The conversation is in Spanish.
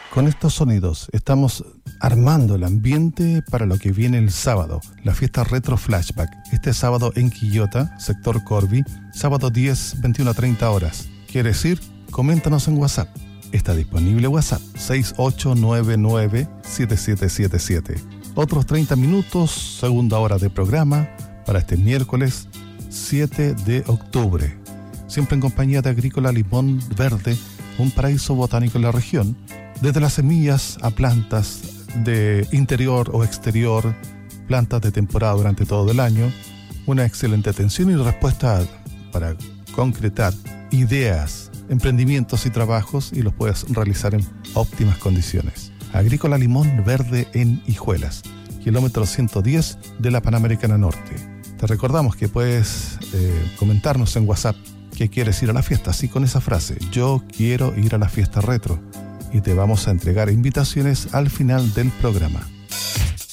Con estos sonidos estamos armando el ambiente para lo que viene el sábado, la fiesta Retro Flashback. Este sábado en Quillota, sector Corby, sábado 10, 21 a 30 horas. ¿Quieres ir? Coméntanos en WhatsApp. Está disponible WhatsApp 6899-7777. Otros 30 minutos, segunda hora de programa para este miércoles 7 de octubre. Siempre en compañía de Agrícola Limón Verde, un paraíso botánico en la región. Desde las semillas a plantas de interior o exterior, plantas de temporada durante todo el año, una excelente atención y respuesta para concretar ideas, emprendimientos y trabajos, y los puedes realizar en óptimas condiciones. Agrícola Limón Verde en Hijuelas, kilómetro 110 de la Panamericana Norte. Te recordamos que puedes comentarnos en WhatsApp que quieres ir a la fiesta, así con esa frase: yo quiero ir a la fiesta retro, y te vamos a entregar invitaciones al final del programa.